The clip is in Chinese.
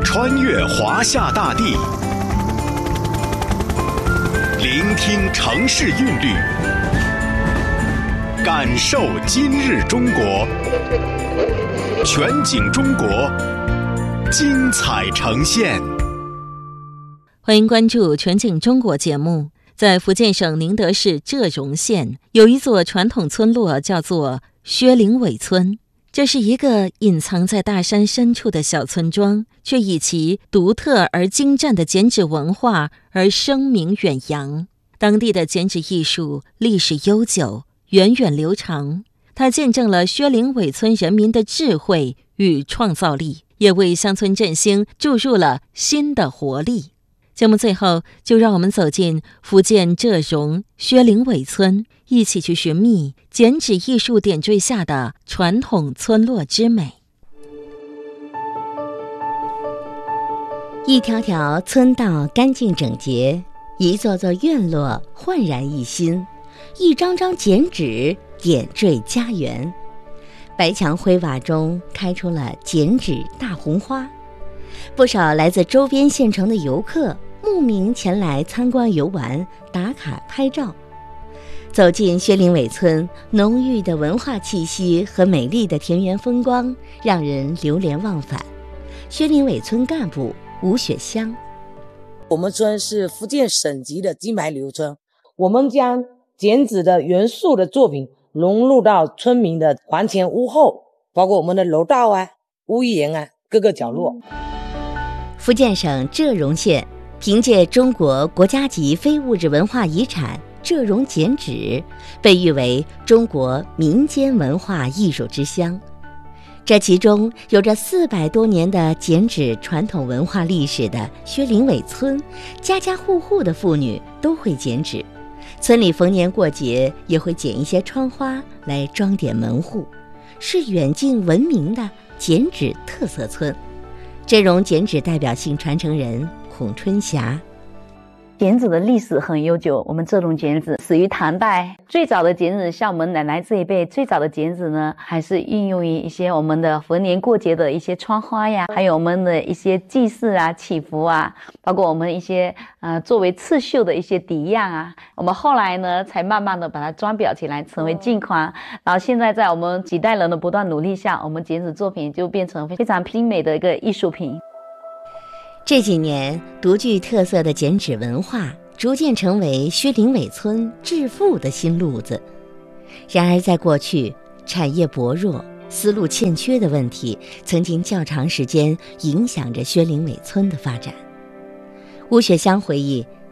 穿越华夏大地，聆听城市韵律，感受今日中国。全景中国，精彩呈现。 欢迎关注全景中国节目。在福建省宁德市浙荣县，有一座传统村落，叫做薛灵伟村。这是一个隐藏在大山深处的小村庄，却以其独特而精湛的剪纸文化而声名远扬。当地的剪纸艺术历史悠久，源远流长，它见证了薛灵伟村人民的智慧与创造力，也为乡村振兴注入了新的活力。节目最后，就让我们走进福建浙荣薛灵伟村，一起去寻觅剪纸艺术点缀下的传统村落之美。 一条条村道干净整洁，一座座院落焕然一新，一张张剪纸点缀家园。白墙灰瓦中开出了剪纸大红花，不少来自周边县城的游客慕名前来参观游玩，打卡拍照。走进薛灵伟村，浓郁的文化气息和美丽的田园风光让人流连忘返。薛灵伟村干部吴雪香： 我们村是福建省级的金牌旅游村，我们将剪纸的元素的作品融入到村民的房前屋后，包括我们的楼道啊、屋檐啊各个角落。 福建省浙荣县凭借中国国家级非物质文化遗产浙荣剪纸，被誉为中国民间文化艺术之乡。这其中有着400多年的剪纸传统文化历史的薛灵伟村，家家户户的妇女都会剪纸，村里逢年过节也会剪一些窗花来装点门户，是远近闻名的剪纸特色村。浙荣剪纸代表性传承人孔春霞： 剪纸的历史很悠久，我们浙荣剪纸始于唐代。最早的剪纸，像我们奶奶这一辈，最早的剪纸呢，还是运用于一些我们的逢年过节的一些窗花呀，还有我们的一些祭祀啊、祈福啊，包括我们一些作为刺绣的一些底样啊。我们后来呢，才慢慢的把它装裱起来，成为镜框。然后现在在我们几代人的不断努力下，我们剪纸作品就变成非常精美的一个艺术品。 这几年，独具特色的剪纸文化逐渐成为薛灵伟村致富的新路子。然而在过去，产业薄弱、思路欠缺的问题曾经较长时间影响着薛灵伟村的发展。吴雪香回忆，